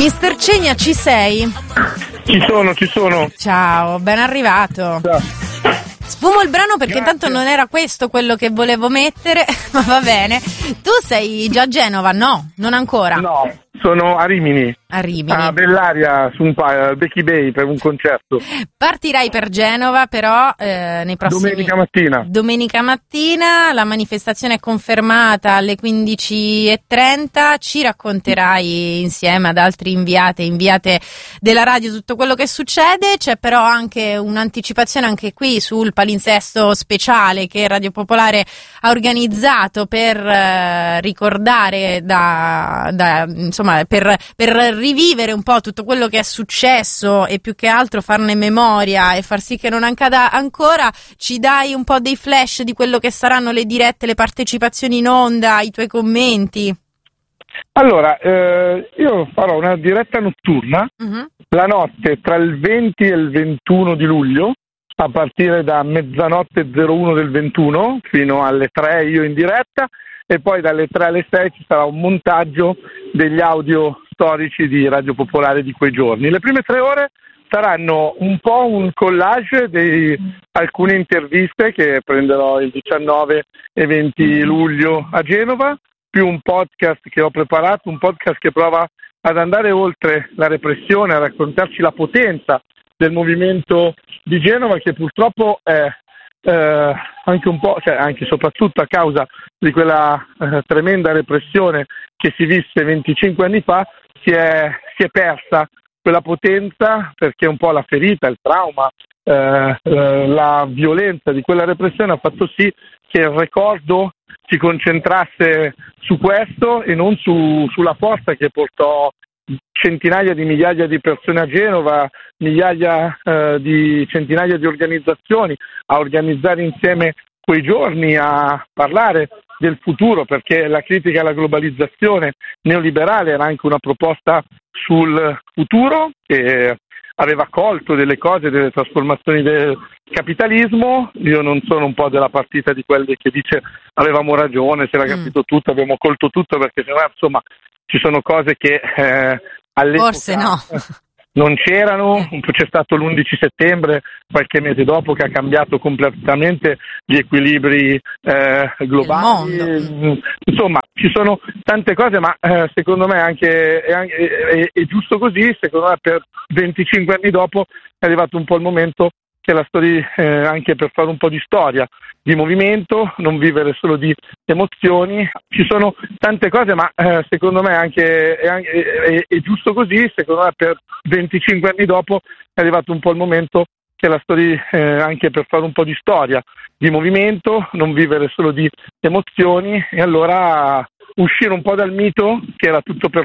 Mister Cegna, ci sei? Ci sono. Ciao, ben arrivato. Ciao. Sfumo il brano perché Grazie. intanto non era questo quello che volevo mettere, ma va bene. Tu sei già a Genova? No, non ancora. No, sono a Rimini. A Rimini. A Bellaria, su al Becky Bay per un concerto. Partirai per Genova però nei prossimi... Domenica mattina la manifestazione è confermata alle 15:30, ci racconterai insieme ad altri inviate della radio tutto quello che succede. C'è però anche un'anticipazione anche qui sul palinsesto speciale che Radio Popolare ha organizzato per ricordare insomma per rivivere un po' tutto quello che è successo e più che altro farne memoria e far sì che non accada ancora. Ci dai un po' dei flash di quello che saranno le dirette, le partecipazioni in onda, i tuoi commenti? Allora, io farò una diretta notturna la notte tra il 20 e il 21 di luglio, a partire da 00:01 del 21 fino alle 3 io in diretta, e poi dalle 3 alle 6 ci sarà un montaggio degli audio storici di Radio Popolare di quei giorni. Le prime 3 ore saranno un po' un collage di alcune interviste che prenderò il 19 e 20 luglio a Genova, più un podcast che ho preparato, un podcast che prova ad andare oltre la repressione, a raccontarci la potenza del movimento di Genova, che purtroppo è anche un po', anche soprattutto a causa di quella tremenda repressione che si visse 25 anni fa, si è persa quella potenza, perché un po' la ferita, il trauma, la violenza di quella repressione ha fatto sì che il ricordo si concentrasse su questo e non sulla forza che portò centinaia di migliaia di persone a Genova, centinaia di organizzazioni a organizzare insieme quei giorni, a parlare del futuro, perché la critica alla globalizzazione neoliberale era anche una proposta sul futuro che aveva colto delle cose, delle trasformazioni del capitalismo. Io non sono un po' della partita di quelli che dice avevamo ragione, si era capito tutto, abbiamo colto tutto, perché insomma ci sono cose che all'epoca forse no. Non c'erano. C'è stato l'11 settembre, qualche mese dopo, che ha cambiato completamente gli equilibri globali. Insomma, ci sono tante cose, ma secondo me anche è giusto così. Secondo me per 25 anni dopo è arrivato un po' il momento che la storia, anche per fare un po' di storia, di movimento, non vivere solo di emozioni. Ci sono tante cose, ma secondo me anche è giusto così. Secondo me per 25 anni dopo è arrivato un po' il momento che la storia, anche per fare un po' di storia, di movimento, non vivere solo di emozioni, e allora uscire un po' dal mito che era tutto perfetto